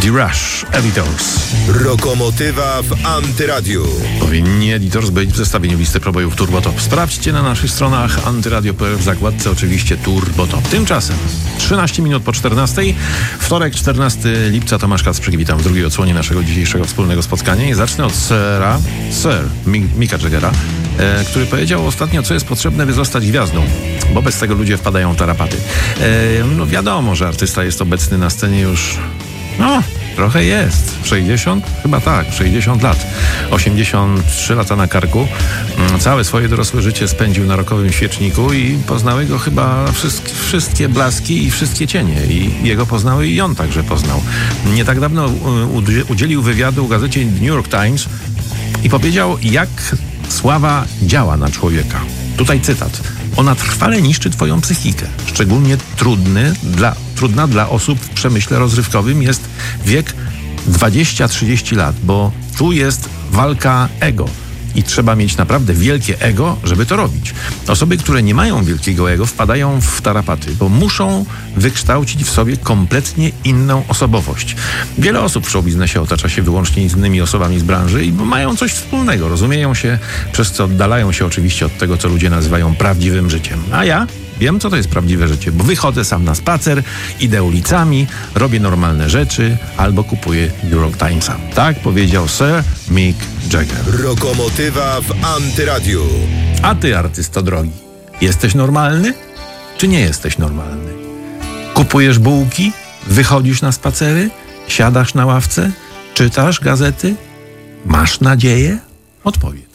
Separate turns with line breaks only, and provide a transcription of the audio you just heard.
The Rush, Editors.
Rokomotywa w Antyradiu.
Powinni Editors być w zestawieniu listy probojów Turbo Top. Sprawdźcie na naszych stronach antyradio.pl, w zakładce oczywiście Turbo Top. Tymczasem 13 minut po 14. Wtorek, 14 lipca. Tomasz Kacprzyk, witam w drugiej odsłonie naszego dzisiejszego wspólnego spotkania i zacznę od Sir Micka Jaggera, który powiedział ostatnio, co jest potrzebne, by zostać gwiazdą, bo bez tego ludzie wpadają w tarapaty. No wiadomo, że artysta jest obecny na scenie już trochę jest. 60? Chyba tak, 60 lat. 83 lata na karku. Całe swoje dorosłe życie spędził na rockowym świeczniku i poznały go chyba wszystkie blaski i wszystkie cienie. I jego poznały i on także poznał. Nie tak dawno udzielił wywiadu gazecie New York Times i powiedział, jak sława działa na człowieka. Tutaj cytat. Ona trwale niszczy twoją psychikę. Szczególnie trudna dla osób w przemyśle rozrywkowym jest wiek 20-30 lat, bo tu jest walka ego. I trzeba mieć naprawdę wielkie ego, żeby to robić. Osoby, które nie mają wielkiego ego, wpadają w tarapaty, bo muszą wykształcić w sobie kompletnie inną osobowość. Wiele osób w showbiznesie otacza się wyłącznie z innymi osobami z branży i mają coś wspólnego, rozumieją się, przez co oddalają się oczywiście od tego, co ludzie nazywają prawdziwym życiem. A ja wiem, co to jest prawdziwe życie, bo wychodzę sam na spacer, idę ulicami, robię normalne rzeczy albo kupuję New York Timesa. Tak powiedział Sir Mick Jagger.
Rokomotywa w Antyradiu.
A ty, artysto drogi, jesteś normalny, czy nie jesteś normalny? Kupujesz bułki, wychodzisz na spacery, siadasz na ławce, czytasz gazety, masz nadzieję? Odpowiedz.